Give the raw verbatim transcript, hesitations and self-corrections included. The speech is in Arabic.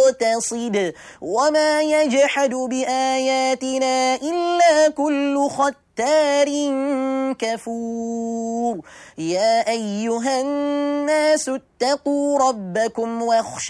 مقتصد وما يجحد بآياتنا إلا كل ختار كفور يا أيها الناس اتقوا ربكم واخشوا